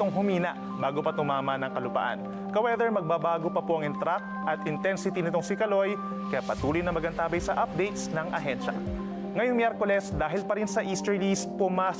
itong humina bago pa tumama ng kalupaan. Ka-weather, magbabago pa po ang track at intensity nitong si Kaloy, kaya patuloy na magantabay sa updates ng ahensya. Ngayong Miyerkules, dahil pa rin sa easterlies, pumasok